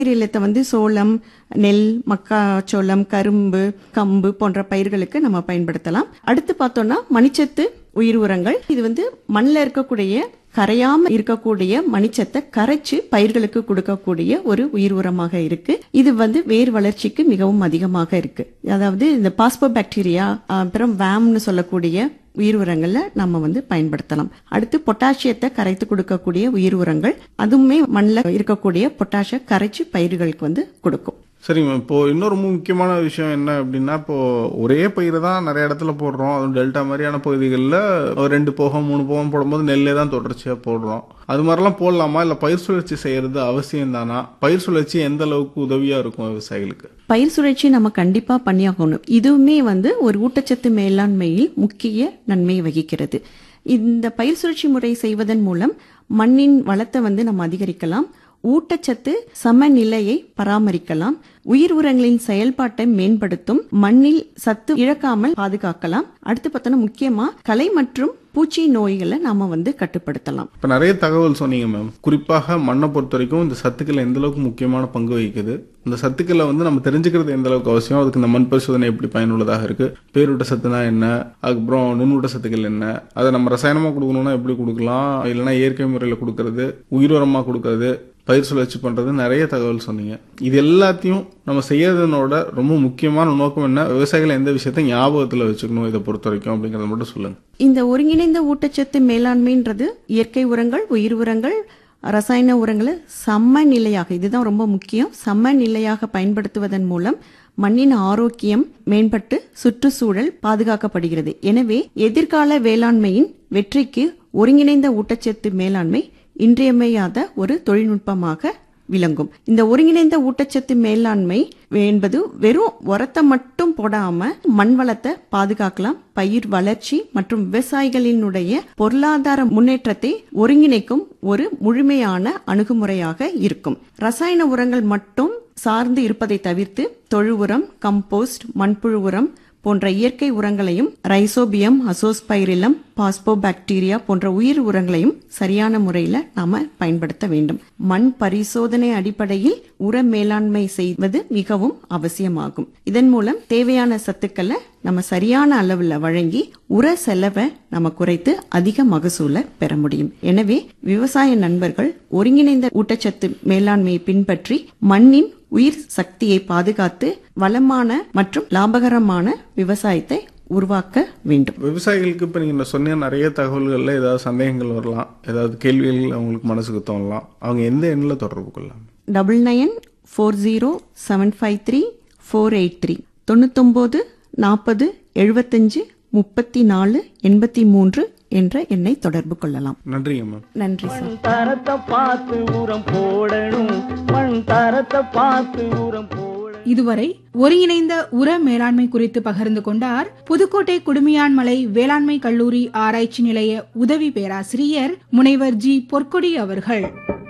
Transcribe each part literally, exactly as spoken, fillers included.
இல்லத்தை வந்து சோளம், நெல், மக்காச்சோளம், கரும்பு, கம்பு போன்ற பயிர்களுக்கு நம்ம பயன்படுத்தலாம். அடுத்து பார்த்தோம்னா மணிச்சத்து உயிர் உரங்கள். இது வந்து மண்ணில் இருக்கக்கூடிய கரையாம இருக்கக்கூடிய மணிச்சத்தை கரைச்சு பயிர்களுக்கு கொடுக்கக்கூடிய ஒரு உயிர் உரமாக இருக்கு. இது வந்து வேர் வளர்ச்சிக்கு மிகவும் அதிகமாக இருக்கு. அதாவது இந்த பாஸ்போபாக்டீரியா அப்புறம் வேம்னு சொல்லக்கூடிய உயிர் உரங்கள்ல நம்ம வந்து பயன்படுத்தலாம். அடுத்து பொட்டாசியத்தை கரைத்து கொடுக்கக்கூடிய உயிர் உரங்கள், அதுவுமே மண்ணில் இருக்கக்கூடிய பொட்டாசியம் கரைச்சு பயிர்களுக்கு வந்து கொடுக்கும். சரிங்க. இப்போ இன்னொரு ரொம்ப முக்கியமான விஷயம் என்ன அப்படின்னா, இப்போ ஒரே பயிரை தான் நிறைய இடத்துல போடுறோம். அதுவும் டெல்டா மாதிரியான பகுதிகளில் ரெண்டு போகம் மூணு போகம் போடும்போது நெல்லே தான் தொடர்ச்சியாக போடுறோம். அது மாதிரிலாம் போடலாமா, இல்லை பயிர் சுழற்சி செய்யறது அவசியம் தானா? பயிர் சுழற்சி எந்த அளவுக்கு உதவியா இருக்கும் விவசாயிகளுக்கு? பயிர் சுழற்சி நம்ம கண்டிப்பா பண்ணியாகணும். இதுவுமே வந்து ஒரு ஊட்டச்சத்து மேலாண்மையில் முக்கிய நன்மை வகிக்கிறது. இந்த பயிர் சுழற்சி முறை செய்வதன் மூலம் மண்ணின் வளத்தை வந்து நம்ம அதிகரிக்கலாம், ஊட்டச்சத்து சமநிலையை பராமரிக்கலாம், உயிர் உரங்களின் செயல்பாட்டை மேம்படுத்தும், மண்ணில் சத்து இழக்காமல் பாதுகாக்கலாம். அடுத்து பார்த்தோன்னா முக்கியமா களை மற்றும் பூச்சி நோய்களை நாம வந்து கட்டுப்படுத்தலாம். இப்ப நிறைய தகவல் சொன்னீங்க மேம். குறிப்பாக மண்ணை பொறுத்த வரைக்கும் இந்த சத்துக்கள் எந்த அளவுக்கு முக்கியமான பங்கு வகிக்குது, இந்த சத்துக்களை வந்து நம்ம தெரிஞ்சுக்கிறது எந்த அளவுக்கு அவசியம், அதுக்கு இந்த மண் பரிசோதனை எப்படி பயனுள்ளதாக இருக்கு, பேரூட்ட சத்துனா என்ன, அதுக்கப்புறம் நுண்ணூட்ட சத்துக்கள் என்ன, அதை நம்ம ரசாயனமா கொடுக்கணும்னா எப்படி கொடுக்கலாம், இல்லைன்னா இயற்கை முறையில் கொடுக்கறது, உயிர் உரமா கொடுக்கறது, பயிர் சுழற்சி பண்றது, நிறைய தகவல் சொன்னீங்க. இது எல்லாத்தையும் நம்ம செய்யறதனோட ரொம்ப முக்கியமான நோக்கம் என்ன, விவசாயிகள் எந்த விஷயத்தை ஞாபகத்துல வச்சுக்கணும் இதை பொறுத்த வரைக்கும் அப்படிங்கறத மட்டும் சொல்லுங்க. இந்த ஒருங்கிணைந்த ஊட்டச்சத்து மேலாண்மைன்றது இயற்கை உரங்கள், உயிர் உரங்கள், ரசாயன உரங்களை சமநிலையாக, இதுதான் ரொம்ப முக்கியம், சமநிலையாக பயன்படுத்துவதன் மூலம் மண்ணின் ஆரோக்கியம் மேம்பட்டு சுற்றுச்சூழல் பாதுகாக்கப்படுகிறது. எனவே எதிர்கால வேளாண்மையின் வெற்றிக்கு ஒருங்கிணைந்த ஊட்டச்சத்து மேலாண்மை இன்றியமையாத ஒரு தொழில்நுட்பமாக விளங்கும். இந்த ஒருங்கிணைந்த ஊட்டச்சத்து மேலாண்மை என்பது வெறும் உரத்தை மட்டும் போடாம மண் வளத்தை பாதுகாக்கலாம், பயிர் வளர்ச்சி மற்றும் விவசாயிகளினுடைய பொருளாதார முன்னேற்றத்தை ஒருங்கிணைக்கும் ஒரு முழுமையான அணுகுமுறையாக இருக்கும். ரசாயன உரங்கள் மட்டும் சார்ந்து இருப்பதை தவிர்த்து தொழு உரம், கம்போஸ்ட், மண்புழு உரம் போன்ற இயற்கை உரங்களையும், ரைசோபியம், அசோஸ்பைரிலம், பாஸ்போபாக்டீரியா போன்ற உயிர் உரங்களையும் சரியான முறையில் நாம பயன்படுத்த வேண்டும். மண் பரிசோதனை அடிப்படையில் உர மேலாண்மை செய்வது மிகவும் அவசியமாகும். இதன் மூலம் தேவையான சத்துக்களை நம்ம சரியான அளவுல வழங்கி உர செலவை நம்ம குறைத்து அதிக மகசூலை பெற முடியும். எனவே விவசாய நண்பர்கள் ஒருங்கிணைந்த ஊட்டச்சத்து மேலாண்மையை பின்பற்றி மண்ணின் உயிர் சக்தியை பாதுகாத்து வளமான மற்றும் லாபகரமான விவசாயத்தை உருவாக்க வேண்டும். விவசாயிகளுக்கு இப்ப நீங்க சொன்ன நிறைய தகவல்கள்ல ஏதாவது சந்தேகங்கள் வரலாம், ஏதாவது கேள்விகள் அவங்களுக்கு மனசுக்கு தோணலாம், அவங்க எந்த எண்ணில் தொடர்பு கொள்ளலாம்? Double nine four zero seven five three four eight three தொண்ணூத்தொன்பது நாற்பது எழுபத்தஞ்சு முப்பத்தி நாலு எண்பத்தி மூன்று என்ற எண்ணை தொடர்பு கொள்ளலாம். நன்றி மேம். நன்றி சார். தரத்தை பார்த்து உரம் போடணும், மண் தரத்தை பார்த்து உரம் போடணும். இதுவரை ஒருங்கிணைந்த உர மேலாண்மை குறித்து பகிர்ந்து கொண்டார் புதுக்கோட்டை குடுமியான்மலை வேளாண்மை கல்லூரி ஆராய்ச்சி நிலைய உதவி பேராசிரியர் முனைவர் ஜி பொற்கொடி அவர்கள்.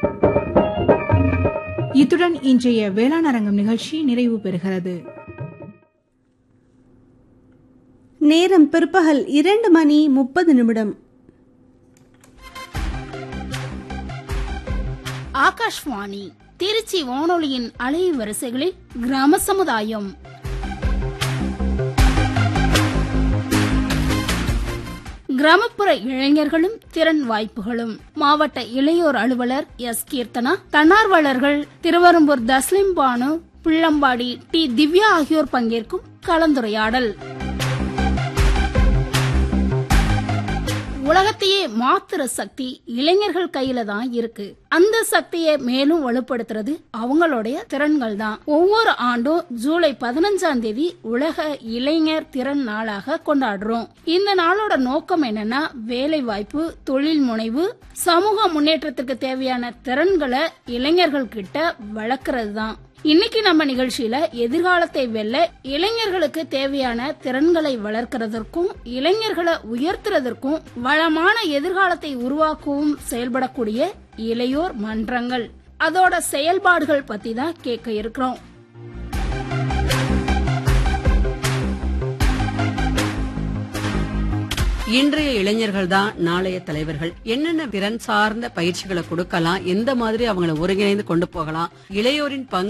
இத்துடன் இன்றைய வேளாண் அரங்கம் நிகழ்ச்சி நிறைவு பெறுகிறது. நேரம் பிற்பகல் இரண்டு மணி முப்பது நிமிடம். ஆகாஷ்வாணி திருச்சி வானொலியின் அலை வரிசைகளில் கிராம சமுதாயம். கிராமப்புற இளைஞர்களும் திறன் வாய்ப்புகளும். மாவட்ட இளையோர் அலுவலர் எஸ் கீர்த்தனா, தன்னார்வலர்கள் திருவரம்பூர் தஸ்லிம் பானு, பிள்ளம்பாடி டி திவ்யா ஆகியோர் பங்கேற்கும் கலந்துரையாடல். உலகத்தையே மாத்துற சக்தி இளைஞர்கள் கையில தான் இருக்கு. அந்த சக்தியை மேலும் வலுப்படுத்துறது அவங்களுடைய திறன்கள் தான். ஒவ்வொரு ஆண்டும் ஜூலை பதினஞ்சாம் தேதி உலக இளைஞர் திறன் நாளாக கொண்டாடுறோம். இந்த நாளோட நோக்கம் என்னன்னா, வேலை வாய்ப்பு, தொழில் முனைவு, சமூக முன்னேற்றத்துக்கு தேவையான திறன்களை இளைஞர்கள் கிட்ட வளர்க்கறது தான். இன்னைக்கு நம்ம நிகழ்ச்சியில எதிர்காலத்தை வெல்ல இளைஞர்களுக்கு தேவையான திறன்களை வளர்க்கிறதற்கும் இளைஞர்களை உயர்த்துறதற்கும் வளமான எதிர்காலத்தை உருவாக்கவும் செயல்படக்கூடிய இளையோர் மன்றங்கள், அதோட செயல்பாடுகள் பத்தி தான் கேட்க இருக்கிறோம். இன்றைய இளைஞர்கள் தான் நாளைய தலைவர்கள். என்னென்ன திறன் சார்ந்த பயிற்சிகளை கொடுக்கலாம், எந்த மாதிரி அவங்களை ஒருங்கிணைந்து கொண்டு போகலாம், இளையோரின் பங்கு